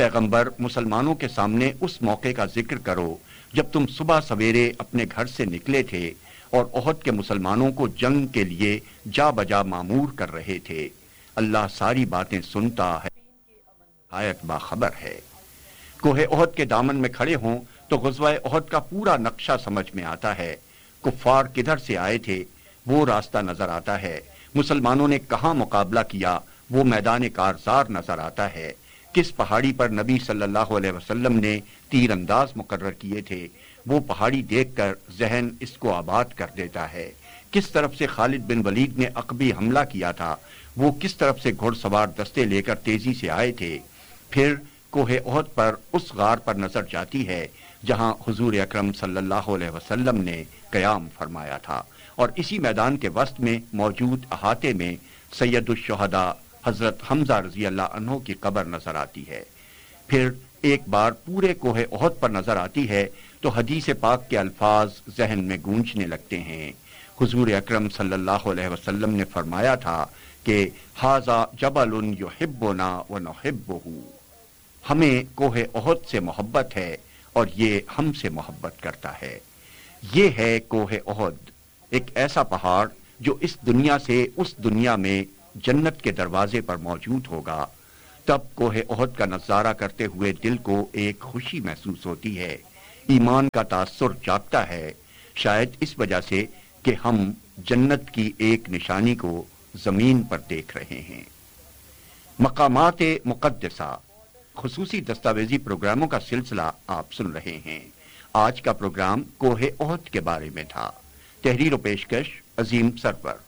پیغمبر مسلمانوں کے سامنے اس موقع کا ذکر کرو جب تم صبح سویرے اپنے گھر سے نکلے تھے اور احد کے مسلمانوں کو جنگ کے لیے جا بجا مامور کر رہے تھے۔ اللہ ساری باتیں سنتا ہے، آیت باخبر ہے۔ کوہ احد کے دامن میں کھڑے ہوں تو غزوہ احد کا پورا نقشہ سمجھ میں آتا ہے۔ کفار کدھر سے آئے تھے وہ راستہ نظر آتا ہے، مسلمانوں نے کہاں مقابلہ کیا وہ میدان کارزار نظر آتا ہے، کس پہاڑی پر نبی صلی اللہ علیہ وسلم نے تیر انداز مقرر کیے تھے وہ پہاڑی دیکھ کر ذہن اس کو آباد کر دیتا ہے، کس طرف سے خالد بن ولید نے عقبی حملہ کیا تھا، وہ کس طرف سے گھڑ سوار دستے لے کر تیزی سے آئے تھے۔ پھر کوہ احد پر اس غار پر نظر جاتی ہے جہاں حضور اکرم صلی اللہ علیہ وسلم نے قیام فرمایا تھا، اور اسی میدان کے وسط میں موجود احاطے میں سید الشہداء حضرت حمزہ رضی اللہ عنہ کی قبر نظر آتی ہے۔ پھر ایک بار پورے کوہ احد پر نظر آتی ہے تو حدیث پاک کے الفاظ ذہن میں گونجنے لگتے ہیں۔ حضور اکرم صلی اللہ علیہ وسلم نے فرمایا تھا کہ ھذا جبل یحبنا ونحبہ، ہمیں کوہ احد سے محبت ہے اور یہ ہم سے محبت کرتا ہے۔ یہ ہے کوہ احد، ایک ایسا پہاڑ جو اس دنیا سے اس دنیا میں جنت کے دروازے پر موجود ہوگا۔ تب کوہ احد کا نظارہ کرتے ہوئے دل کو ایک خوشی محسوس ہوتی ہے، ایمان کا تاثر جاگتا ہے، شاید اس وجہ سے کہ ہم جنت کی ایک نشانی کو زمین پر دیکھ رہے ہیں۔ مقامات مقدسہ خصوصی دستاویزی پروگراموں کا سلسلہ آپ سن رہے ہیں۔ آج کا پروگرام کوہ احد کے بارے میں تھا۔ تحریر و پیشکش عظیم سرور۔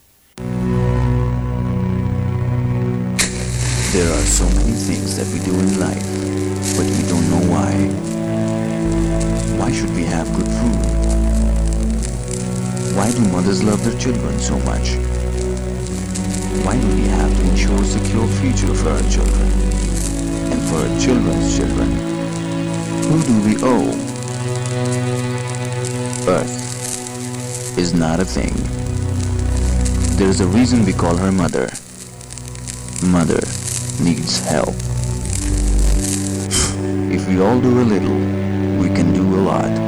There are so many things that we do in life, but we don't know why. Why should we have good food? Why do mothers love their children so much? Why do we have to ensure a secure future for our children? And for our children's children? Who do we owe? Earth is not a thing. There is a reason we call her mother. Mother needs help. If we all do a little, we can do a lot.